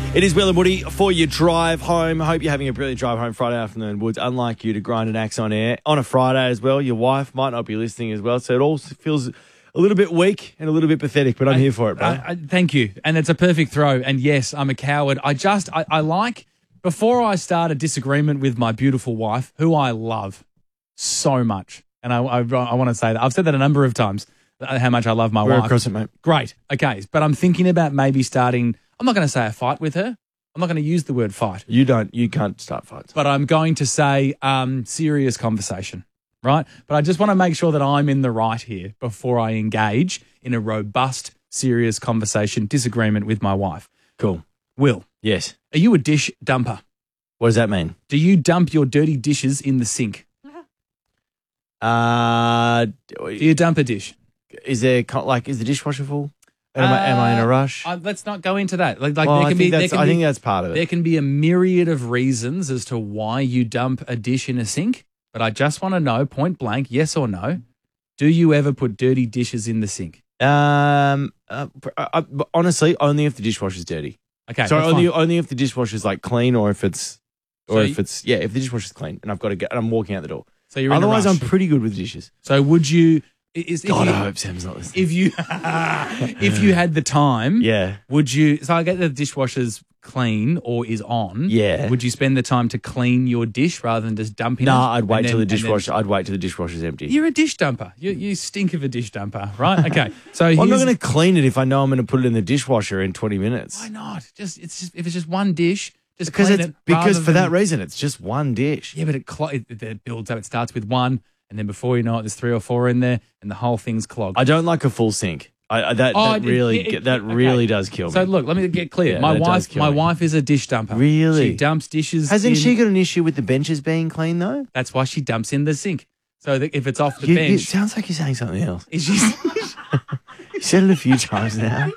It is Will and Woody for your drive home. I hope you're having a brilliant drive home Friday afternoon, Woods. Unlike you to grind an axe on air on a Friday as well. Your wife might not be listening as well, so it all feels a little bit weak and a little bit pathetic, but I'm here for it, bro. Thank you. And it's a perfect throw. And yes, I'm a coward. I like, before I start a disagreement with my beautiful wife, who I love so much, and I want to say that. I've said that a number of times, how much I love my wife. We're across it, mate. Great. Okay. But I'm thinking about maybe starting, I'm not going to say a fight with her. I'm not going to use the word fight. You can't start fights. But I'm going to say serious conversation, right? But I just want to make sure that I'm in the right here before I engage in a robust, serious conversation, disagreement with my wife. Cool. Will. Yes. Are you a dish dumper? What does that mean? Do you dump your dirty dishes in the sink? Do you dump a dish? Is the dishwasher full? Am I in a rush? Let's not go into that. I think that's part of it. There can be a myriad of reasons as to why you dump a dish in a sink, but I just want to know, point blank, yes or no, do you ever put dirty dishes in the sink? Honestly, only if the dishwasher's dirty. Okay, so that's fine. only if the dishwasher's like clean, if the dishwasher's clean and I've got to get and I'm walking out the door. So you're otherwise in a rush. I'm pretty good with dishes. So would you? I hope Sam's not listening. If you had the time, yeah, would you? So I get the dishwasher's clean or is on. Yeah, would you spend the time to clean your dish rather than just dumping it? No, I'd wait till the dishwasher. I'd wait till the dishwasher's empty. You're a dish dumper. You stink of a dish dumper, right? Okay, so I'm not going to clean it if I know I'm going to put it in the dishwasher in 20 minutes. Why not? If it's just one dish. Because for that reason, it's just one dish. Yeah, but it builds up. It starts with one, and then before you know it, there's 3 or 4 in there, and the whole thing's clogged. I don't like a full sink. That really does kill me. So look, let me get clear. Yeah, my wife is a dish dumper. Really? She dumps dishes. Hasn't she got an issue with the benches being clean though? That's why she dumps in the sink. So that if it's off the bench, it sounds like you're saying something else. Is she? You said it a few times now.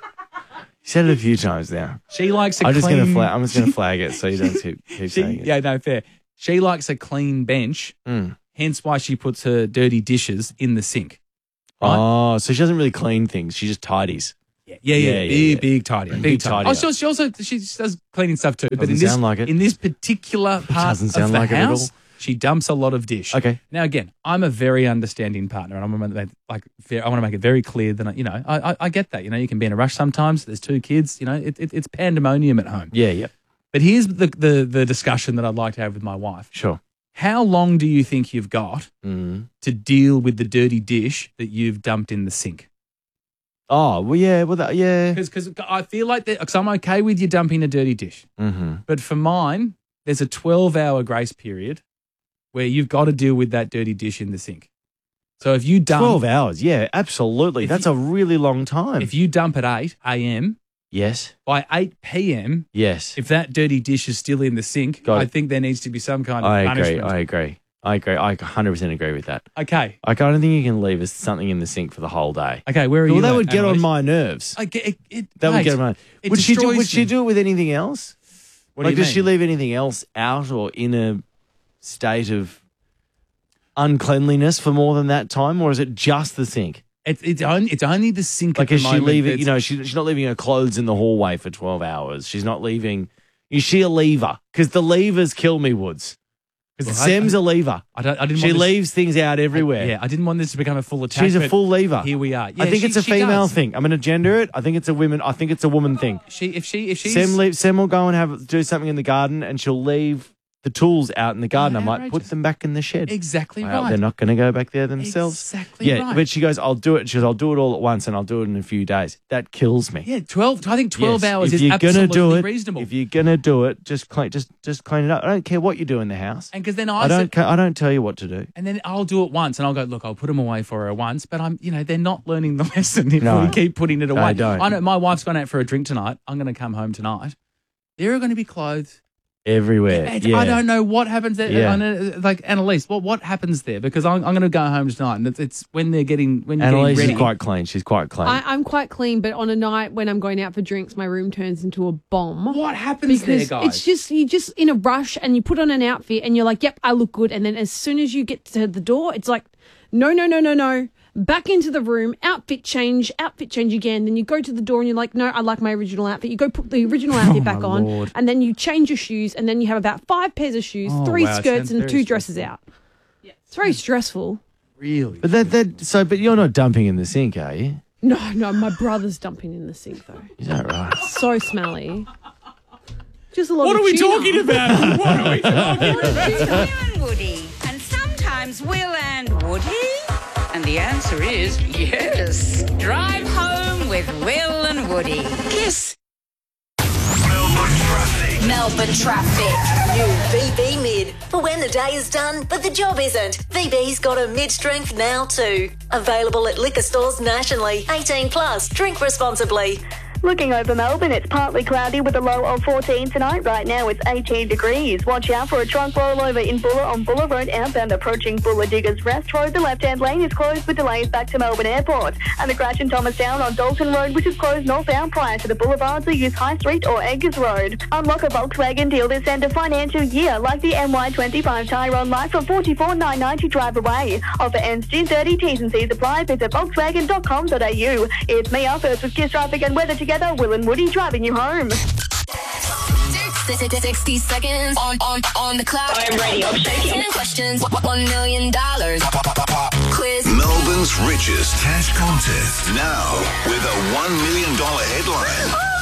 She likes a I'm clean... I'm just going to flag it so you don't keep saying it. Yeah, no, fair. She likes a clean bench, hence why she puts her dirty dishes in the sink. Right? Oh, so she doesn't really clean things. She just tidies. Yeah. Big tidier. Big tidier. Oh, she does cleaning stuff too. Doesn't sound like it. In this particular part of the house, she dumps a lot of dish. Okay. Now, again, I'm a very understanding partner, and I want to make it very clear that I get that. You can be in a rush sometimes. There's 2 kids. It's pandemonium at home. Yeah. But here's the discussion that I'd like to have with my wife. Sure. How long do you think you've got to deal with the dirty dish that you've dumped in the sink? Oh, well, yeah. Well, yeah. Because I feel like because I'm okay with you dumping a dirty dish. Mm-hmm. But for mine, there's a 12-hour grace period where you've got to deal with that dirty dish in the sink. So if you dump... 12 hours, yeah, absolutely. That's a really long time. If you dump at 8 a.m., yes, by 8 p.m., yes, if that dirty dish is still in the sink, I think there needs to be some kind of punishment. I agree. I 100% agree with that. Okay. I don't think you can leave something in the sink for the whole day. Okay, where are you? Well, that would get on my nerves. Would get on my... Would she do it with anything else? What do you mean? Does she leave anything else out or in a state of uncleanliness for more than that time, or is it just the sink? It's only the sink. Like, is she leaving? She's not leaving her clothes in the hallway for 12 hours. She's not leaving. Is she a leaver? Because the levers kill me, Woods. Because Sam's a leaver. She leaves things out everywhere. I didn't want this to become a full attack. She's a full lever. Here we are. Yeah, I think it's a female thing. I'm going to gender it. I think it's a woman thing. If she's Sam will go and do something in the garden, and she'll leave the tools out in the garden. I might put them back in the shed. Exactly well, right. They're not going to go back there themselves. Exactly right. But she goes, I'll do it. She goes, I'll do it all at once, and I'll do it in a few days. That kills me. Yeah, 12. I think 12 hours if is you're absolutely gonna do it, reasonable. If you're going to do it, just clean it up. I don't care what you do in the house. And because then I don't tell you what to do. And then I'll do it once, and I'll go, look, I'll put them away for her once. But they're not learning the lesson if we keep putting it away. I don't. I know my wife's gone out for a drink tonight. I'm going to come home tonight. There are going to be clothes everywhere. I don't know what happens there. Yeah. Annalise, what happens there? Because I'm going to go home tonight, and it's when you're getting Annalise ready. is quite clean. She's quite clean. I'm quite clean, but on a night when I'm going out for drinks, my room turns into a bomb. What happens there, guys? It's just you're just in a rush, and you put on an outfit, and you're like, "Yep, I look good." And then as soon as you get to the door, it's like, "No." back into the room, outfit change again. Then you go to the door and you're like, no, I like my original outfit. You go put the original outfit back on, Lord. and then you change your shoes, and then you have about 5 pairs of shoes, 3 wow, it skirts, sounds and very 2 dresses out. It's very stressful. Really? But but you're not dumping in the sink, are you? No, my brother's dumping in the sink though. Is that right? So smelly. Just a lot What of are we tuna. talking about? What are we talking about? Will and Woody, and sometimes Will and Woody? And the answer is yes. Drive home with Will and Woody. Kiss. Melbourne traffic. New VB Mid. For when the day is done, but the job isn't. VB's got a mid-strength now too. Available at liquor stores nationally. 18 plus. Drink responsibly. Looking over Melbourne, it's partly cloudy with a low of 14 tonight. Right now it's 18 degrees. Watch out for a trunk rollover in Bulla on Bulla Road outbound approaching Bulla Diggers Rest Road. The left-hand lane is closed with delays back to Melbourne Airport. And the crash in Thomastown on Dalton Road, which is closed northbound prior to the boulevards, or use High Street or Eggers Road. Unlock a Volkswagen deal this end of financial year, like the MY25 Tyrone Light from $44,990 drive away. Offer ends June 30. T's and C's apply. Visit Volkswagen.com.au. It's me, our first with Kiss Traffic and weather together. Will and Woody driving you home. 60 seconds on the clock. I'm ready. I'm shaking. 10 questions. $1 million. Quiz. Melbourne's richest cash contest. Now with a $1 million headline.